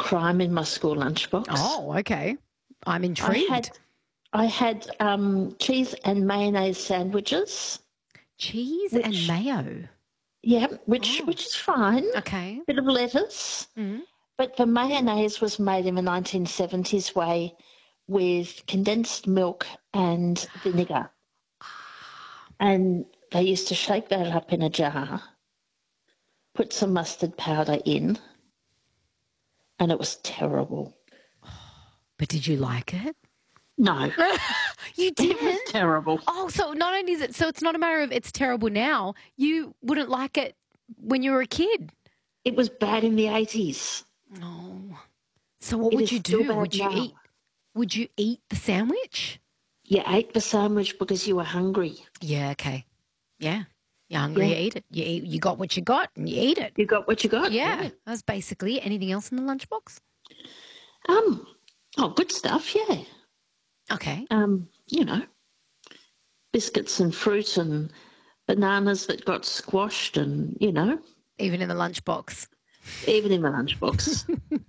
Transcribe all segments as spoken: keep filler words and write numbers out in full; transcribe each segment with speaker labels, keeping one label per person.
Speaker 1: crime in my school lunchbox.
Speaker 2: Oh, okay. I'm
Speaker 1: I
Speaker 2: intrigued.
Speaker 1: had I had um, cheese and mayonnaise sandwiches.
Speaker 2: Cheese
Speaker 1: Which-
Speaker 2: and mayo.
Speaker 1: Yeah, which
Speaker 2: Oh.
Speaker 1: which is fine.
Speaker 2: Okay.
Speaker 1: Bit of lettuce.
Speaker 2: Mm.
Speaker 1: But the mayonnaise was made in the nineteen seventies way with condensed milk and vinegar. And they used to shake that up in a jar, put some mustard powder in, and it was terrible.
Speaker 2: But did you like it?
Speaker 1: No,
Speaker 2: You
Speaker 1: it was
Speaker 2: didn't?
Speaker 1: terrible.
Speaker 2: Oh, so not only is it, so it's not a matter of it's terrible now, you wouldn't like it when you were a kid.
Speaker 1: It was bad in the eighties.
Speaker 2: Oh. So what
Speaker 1: It
Speaker 2: would
Speaker 1: is
Speaker 2: you
Speaker 1: still
Speaker 2: do?
Speaker 1: bad
Speaker 2: Would you
Speaker 1: now.
Speaker 2: eat would you eat the sandwich?
Speaker 1: You ate the sandwich because you were hungry.
Speaker 2: Yeah, okay. Yeah. You're hungry,
Speaker 1: Yeah.
Speaker 2: you eat it. You eat, you got what you got and you eat it.
Speaker 1: You got what you got.
Speaker 2: Yeah. That was basically anything else in the lunchbox?
Speaker 1: Um. Oh, good stuff. Yeah.
Speaker 2: Okay.
Speaker 1: Um. You know, biscuits and fruit and bananas that got squashed, and you know,
Speaker 2: Even in the lunchbox.
Speaker 1: even in the lunchbox.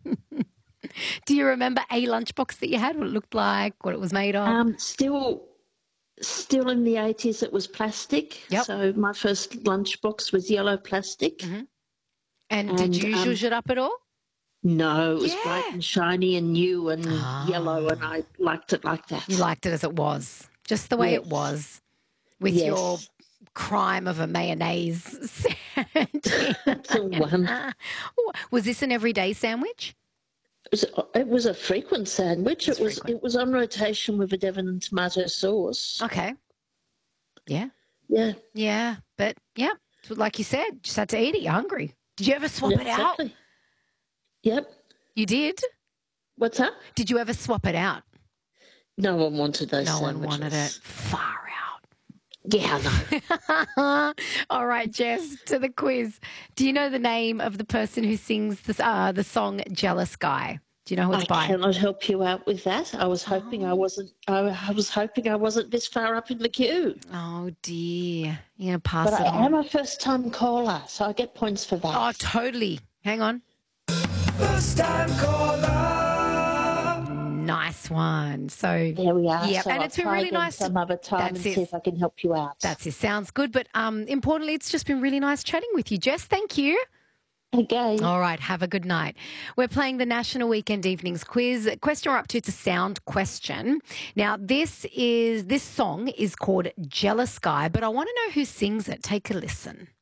Speaker 2: Do you remember a lunchbox that you had? What it looked like? What it was made of?
Speaker 1: um. Still. Still in the eighties, it was plastic.
Speaker 2: Yep.
Speaker 1: So my first lunchbox was yellow plastic.
Speaker 2: Mhm. and,
Speaker 1: and,
Speaker 2: did you
Speaker 1: um,
Speaker 2: zhuzh it up at all?
Speaker 1: No, it was
Speaker 2: Yeah.
Speaker 1: bright and shiny and new and
Speaker 2: Ah.
Speaker 1: yellow, and I liked it like that.
Speaker 2: You liked it as it was, just the way it
Speaker 1: Yes.
Speaker 2: was, with
Speaker 1: Yes.
Speaker 2: your crime of a mayonnaise sandwich.
Speaker 1: That's the one.
Speaker 2: Was this an everyday sandwich?
Speaker 1: It was, it was a frequent sandwich.
Speaker 2: It's
Speaker 1: It was
Speaker 2: frequent.
Speaker 1: it was on rotation with a Devon and tomato sauce.
Speaker 2: Okay. Yeah.
Speaker 1: Yeah,
Speaker 2: Yeah. But, yeah, like you said, just had to eat it. You're hungry. Did you ever swap
Speaker 1: yeah,
Speaker 2: it out?
Speaker 1: exactly. Yep.
Speaker 2: You did?
Speaker 1: What's that?
Speaker 2: Did you ever swap it out?
Speaker 1: No one wanted those
Speaker 2: No
Speaker 1: sandwiches.
Speaker 2: one wanted it. Far out.
Speaker 1: Yeah, I know.
Speaker 2: All right, Jess, to the quiz. Do you know the name of the person who sings the, uh, the song Jealous Guy? Do you know who it's
Speaker 1: I
Speaker 2: by?
Speaker 1: cannot help you out with that. I was hoping I wasn't. I, I was hoping I wasn't this far up in the queue.
Speaker 2: Oh, dear. You're going to pass
Speaker 1: But
Speaker 2: it
Speaker 1: I
Speaker 2: on.
Speaker 1: am a first-time caller, so I get points for that.
Speaker 2: Oh, totally. Hang on.
Speaker 3: First time caller.
Speaker 2: Nice one. So,
Speaker 1: There we are.
Speaker 2: Yep,
Speaker 1: So
Speaker 2: and
Speaker 1: I'll
Speaker 2: it's been
Speaker 1: try
Speaker 2: really
Speaker 1: again
Speaker 2: nice to-
Speaker 1: some other time and
Speaker 2: That's
Speaker 1: see
Speaker 2: it.
Speaker 1: if I can help you out.
Speaker 2: that's it. Sounds good. But um, importantly, it's just been really nice chatting with you, Jess. Thank you.
Speaker 1: Okay.
Speaker 2: All right, have a good night. We're playing the National Weekend Evenings Quiz. Question we're up to, it's a sound question. Now, this is this song is called Jealous Guy, but I want to know who sings it. Take a listen.